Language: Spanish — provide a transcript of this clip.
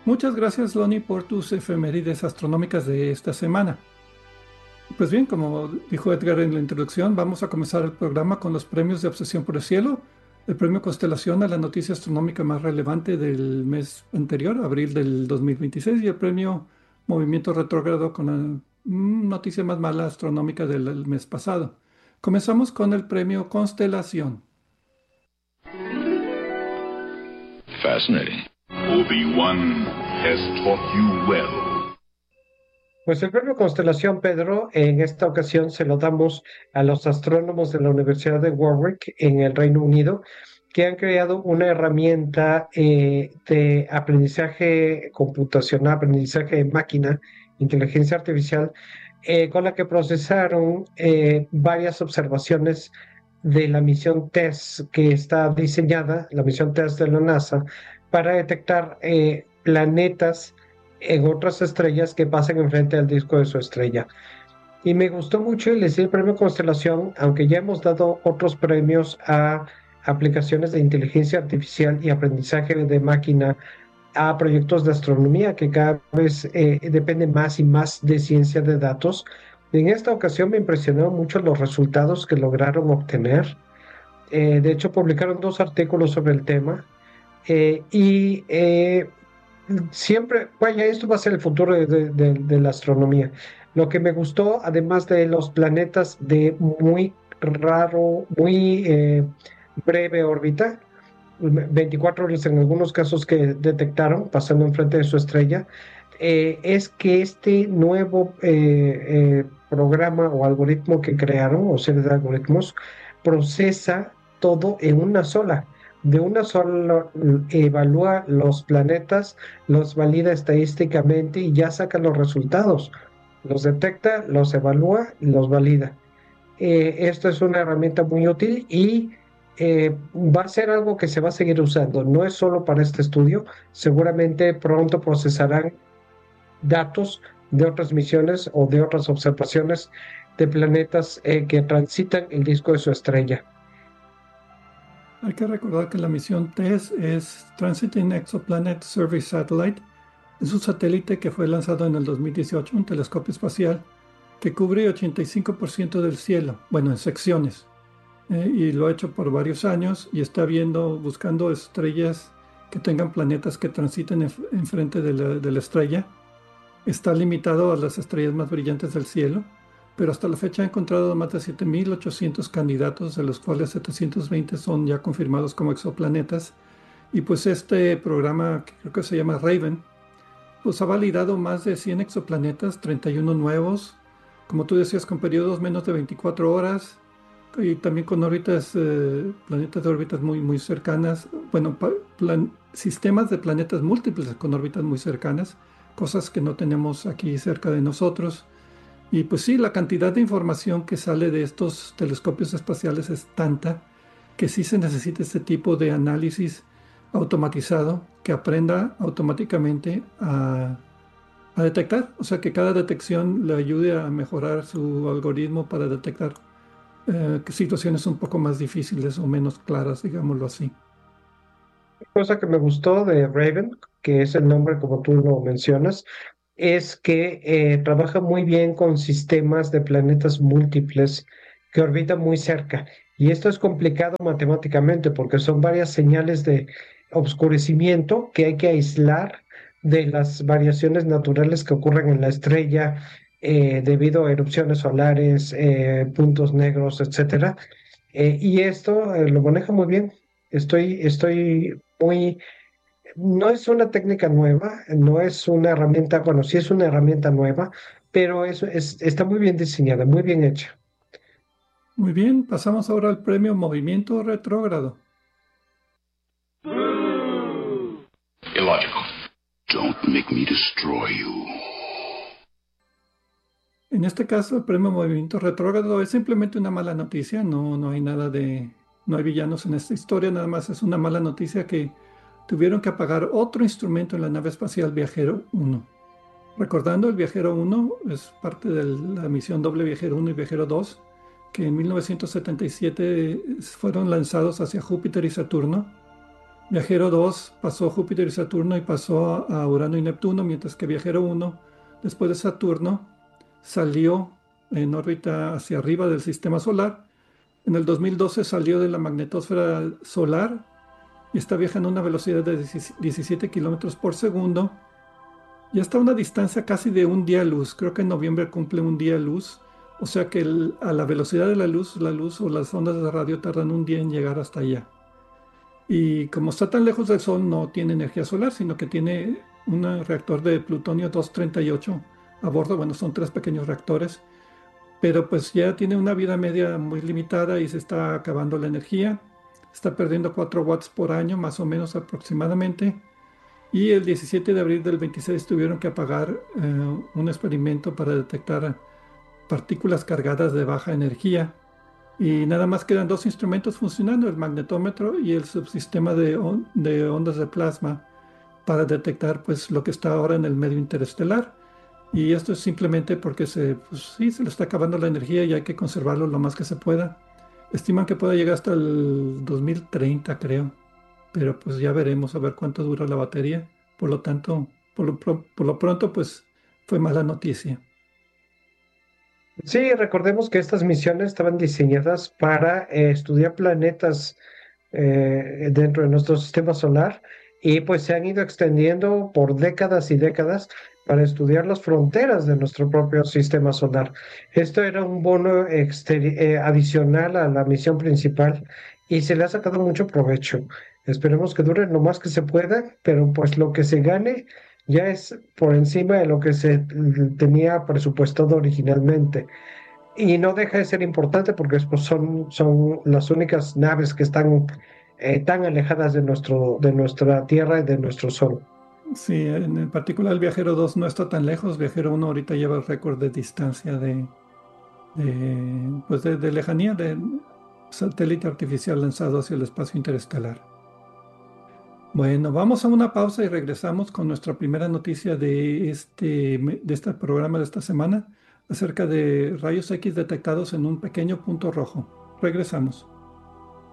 Muchas gracias, Lonnie, por tus efemérides astronómicas de esta semana. Pues bien, como dijo Edgar en la introducción, vamos a comenzar el programa con los premios de Obsesión por el Cielo, el premio Constelación a la noticia astronómica más relevante del mes anterior, abril del 2026, y el premio Movimiento Retrógrado con la noticia más mala astronómica del mes pasado. Comenzamos con el premio Constelación. Fascinating. Obi-Wan has taught you well. Pues el premio Constelación, Pedro, en esta ocasión se lo damos a los astrónomos de la Universidad de Warwick en el Reino Unido, que han creado una herramienta de aprendizaje computacional, aprendizaje de máquina, inteligencia artificial, con la que procesaron varias observaciones de la misión TESS que está diseñada, la misión TESS de la NASA, para detectar planetas en otras estrellas que pasan enfrente al disco de su estrella. Y me gustó mucho y les di el premio Constelación, aunque ya hemos dado otros premios a aplicaciones de inteligencia artificial y aprendizaje de máquina a proyectos de astronomía que cada vez dependen más y más de ciencia de datos. En esta ocasión me impresionaron mucho los resultados que lograron obtener. De hecho, publicaron 2 artículos sobre el tema. Y siempre, vaya, esto va a ser el futuro de la astronomía. Lo que me gustó, además de los planetas de muy raro, muy breve órbita, 24 horas en algunos casos que detectaron pasando enfrente de su estrella, es que este nuevo programa o algoritmo que crearon, o serie de algoritmos, procesa todo en una sola. De una sola evalúa los planetas, los valida estadísticamente y ya saca los resultados. Los detecta, los evalúa y los valida. Esto es una herramienta muy útil y va a ser algo que se va a seguir usando. No es solo para este estudio, seguramente pronto procesarán datos de otras misiones o de otras observaciones de planetas que transitan el disco de su estrella. Hay que recordar que la misión TESS es Transiting Exoplanet Survey Satellite. Es un satélite que fue lanzado en el 2018, un telescopio espacial que cubre 85% del cielo, bueno, en secciones. Y lo ha hecho por varios años y está buscando estrellas que tengan planetas que transiten enfrente de la estrella. Está limitado a las estrellas más brillantes del cielo, pero hasta la fecha ha encontrado más de 7.800 candidatos, de los cuales 720 son ya confirmados como exoplanetas. Y pues este programa, que creo que se llama Raven, pues ha validado más de 100 exoplanetas, 31 nuevos, como tú decías, con periodos menos de 24 horas y también con órbitas, planetas de órbitas muy, muy cercanas, bueno, sistemas de planetas múltiples con órbitas muy cercanas, cosas que no tenemos aquí cerca de nosotros. Y pues sí, la cantidad de información que sale de estos telescopios espaciales es tanta que sí se necesita este tipo de análisis automatizado que aprenda automáticamente a detectar, o sea, que cada detección le ayude a mejorar su algoritmo para detectar situaciones un poco más difíciles o menos claras, digámoslo así. Cosa que me gustó de Raven, que es el nombre como tú lo mencionas, es que trabaja muy bien con sistemas de planetas múltiples que orbitan muy cerca. Y esto es complicado matemáticamente porque son varias señales de obscurecimiento que hay que aislar de las variaciones naturales que ocurren en la estrella debido a erupciones solares, puntos negros, etcétera. Y esto lo maneja muy bien. Estoy muy no es una técnica nueva, no es una herramienta, bueno, sí es una herramienta nueva, pero está muy bien diseñada, muy bien hecha. Muy bien, pasamos ahora al premio Movimiento Retrógrado. Illogical. Don't make me destroy you. En este caso, el premio Movimiento Retrógrado es simplemente una mala noticia, no hay nada no hay villanos en esta historia, nada más es una mala noticia que tuvieron que apagar otro instrumento en la nave espacial Viajero 1. Recordando, el Viajero 1 es parte de la misión doble Viajero 1 y Viajero 2, que en 1977 fueron lanzados hacia Júpiter y Saturno. Viajero 2 pasó Júpiter y Saturno y pasó a Urano y Neptuno, mientras que Viajero 1, después de Saturno, salió en órbita hacia arriba del sistema solar. En el 2012 salió de la magnetosfera solar y está viajando a una velocidad de 17 kilómetros por segundo. Ya está a una distancia casi de un día luz. Creo que en noviembre cumple un día luz. O sea que a la velocidad de la luz o las ondas de radio tardan un día en llegar hasta allá. Y como está tan lejos del Sol, no tiene energía solar, sino que tiene un reactor de plutonio 238 a bordo. Bueno, son tres pequeños reactores, pero pues ya tiene una vida media muy limitada y se está acabando la energía. Está perdiendo 4 watts por año, más o menos aproximadamente. Y el 17 de abril del 26 tuvieron que apagar un experimento para detectar partículas cargadas de baja energía. Y nada más quedan dos instrumentos funcionando, el magnetómetro y el subsistema de ondas de plasma para detectar pues, lo que está ahora en el medio interestelar. Y esto es simplemente porque pues, sí, se le está acabando la energía y hay que conservarlo lo más que se pueda. Estiman que pueda llegar hasta el 2030, creo. Pero pues ya veremos a ver cuánto dura la batería. Por lo tanto, por lo pronto, pues fue mala noticia. Sí, recordemos que estas misiones estaban diseñadas para estudiar planetas dentro de nuestro sistema solar y pues se han ido extendiendo por décadas y décadas para estudiar las fronteras de nuestro propio sistema solar. Esto era un bono adicional a la misión principal y se le ha sacado mucho provecho. Esperemos que dure lo más que se pueda, pero pues lo que se gane ya es por encima de lo que se tenía presupuestado originalmente. Y no deja de ser importante porque pues, son las únicas naves que están tan alejadas de nuestra Tierra y de nuestro Sol. Sí, en particular el Viajero 2 no está tan lejos. Viajero 1 ahorita lleva el récord de distancia pues de lejanía de satélite artificial lanzado hacia el espacio interestelar. Bueno, vamos a una pausa y regresamos con nuestra primera noticia de este programa de esta semana acerca de rayos X detectados en un pequeño punto rojo. Regresamos.